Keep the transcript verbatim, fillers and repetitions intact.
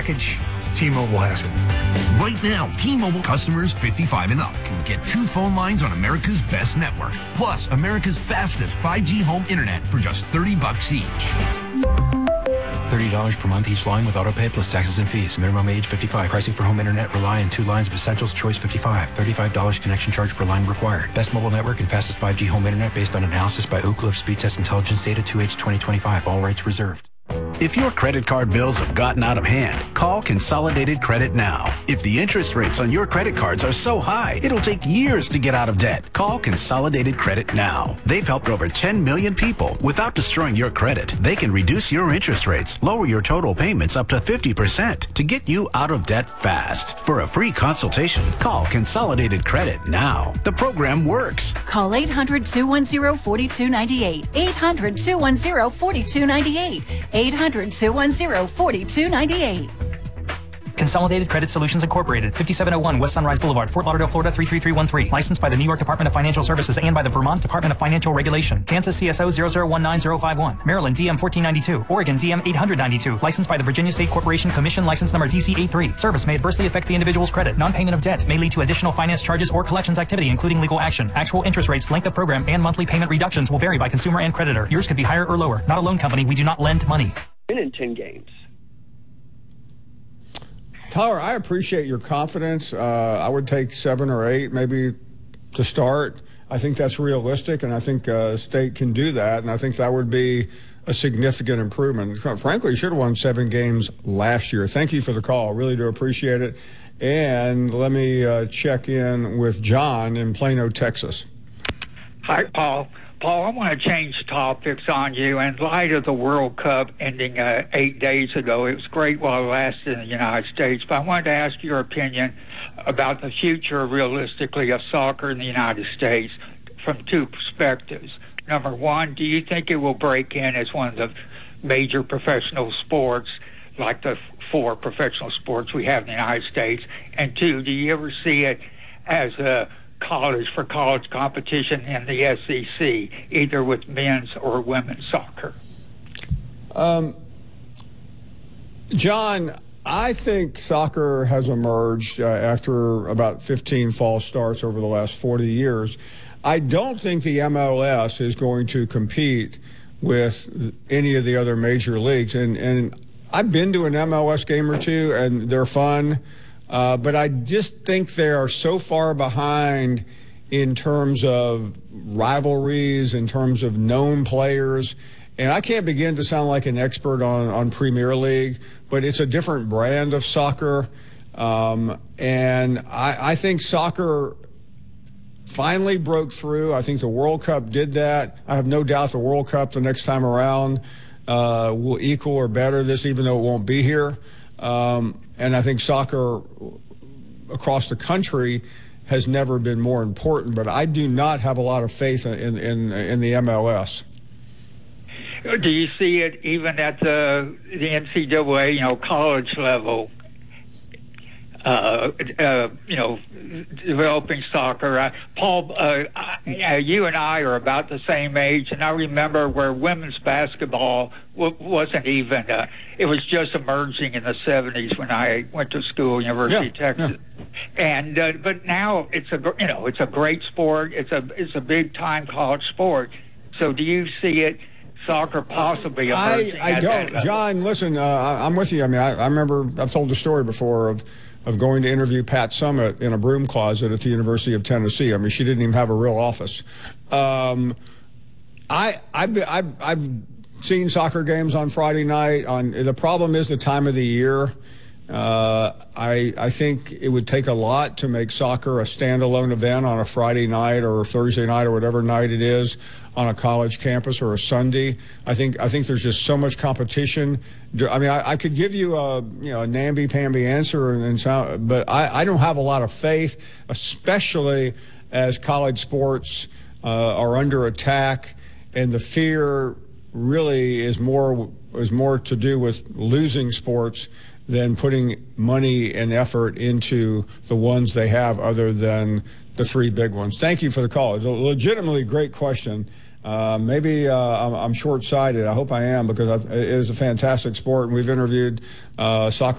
package, T-Mobile has it. Right now, T-Mobile customers fifty-five and up can get two phone lines on America's best network, plus America's fastest five G home internet for just thirty bucks each. thirty dollars per month each line with autopay plus taxes and fees. Minimum age fifty-five. Pricing for home internet rely on two lines of Essentials Choice fifty-five. thirty-five dollars connection charge per line required. Best mobile network and fastest five G home internet based on analysis by Oak Cliff Speed Test Intelligence Data two H twenty twenty-five. All rights reserved. If your credit card bills have gotten out of hand, call Consolidated Credit now. If the interest rates on your credit cards are so high, it'll take years to get out of debt. Call Consolidated Credit now. They've helped over ten million people without destroying your credit. They can reduce your interest rates, lower your total payments up to fifty percent to get you out of debt fast. For a free consultation, call Consolidated Credit now. The program works. Call eight hundred, two one zero, four two nine eight. eight hundred, two one zero, four two nine eight. eight hundred, two one zero, four two nine eight. Consolidated Credit Solutions Incorporated, fifty-seven oh one West Sunrise Boulevard, Fort Lauderdale, Florida three three three one three. Licensed by the New York Department of Financial Services and by the Vermont Department of Financial Regulation. Kansas C S O zero zero one nine zero five one. Maryland D M fourteen ninety-two. Oregon D M eight hundred ninety-two. Licensed by the Virginia State Corporation Commission, license number D C eighty-three. Service may adversely affect the individual's credit. Non-payment of debt may lead to additional finance charges or collections activity, including legal action. Actual interest rates, length of program, and monthly payment reductions will vary by consumer and creditor. Yours could be higher or lower. Not a loan company. We do not lend money. Been in ten games. Tyler, I appreciate your confidence. Uh, I would take seven or eight maybe to start. I think that's realistic, and I think uh, State can do that, and I think that would be a significant improvement. Frankly, you should have won seven games last year. Thank you for the call. Really do appreciate it. And let me uh, check in with John in Plano, Texas. Hi, Paul. Paul, I want to change topics on you. In light of the World Cup ending uh, eight days ago, it was great while it lasted in the United States, but I wanted to ask your opinion about the future, realistically, of soccer in the United States from two perspectives. Number one, do you think it will break in as one of the major professional sports, like the four professional sports we have in the United States? And two, do you ever see it as a college for college competition in the S E C, either with men's or women's soccer? Um, John, I think soccer has emerged uh, after about fifteen false starts over the last forty years. I don't think the M L S is going to compete with any of the other major leagues. And, and I've been to an M L S game or two, and they're fun. Uh, but I just think they are so far behind in terms of rivalries, in terms of known players. And I can't begin to sound like an expert on, on Premier League, but it's a different brand of soccer. Um, and I, I think soccer finally broke through. I think the World Cup did that. I have no doubt the World Cup the next time around uh, will equal or better this, even though it won't be here. Um, and I think soccer across the country has never been more important. But I do not have a lot of faith in in, in the M L S. Do you see it even at the the N C double A, you know, college level? Uh, uh, you know, developing soccer. Uh, Paul, uh, I, you and I are about the same age, and I remember where women's basketball w- wasn't even, uh, it was just emerging in the seventies when I went to school, University yeah, of Texas. Yeah. And, uh, but now it's a, you know, it's a great sport. It's a, it's a big time college sport. So do you see it, soccer possibly emerging? I, I don't. John, listen, uh, I, I'm with you. I mean, I, I remember, I've told the story before of, of going to interview Pat Summitt in a broom closet at the University of Tennessee. I mean, she didn't even have a real office. Um, I, I've, I've, I've seen soccer games on Friday night. On the problem is the time of the year. Uh, I, I think it would take a lot to make soccer a standalone event on a Friday night or a Thursday night or whatever night it is on a college campus or a Sunday. I think I think there's just so much competition. I mean, I, I could give you a you know a namby-pamby answer, and, and sound, but I, I don't have a lot of faith, especially as college sports uh, are under attack, and the fear really is more is more to do with losing sports than putting money and effort into the ones they have other than the three big ones. Thank you for the call. It's a legitimately great question. Uh, maybe uh, I'm, I'm short-sighted. I hope I am, because it is a fantastic sport, and we've interviewed uh, soccer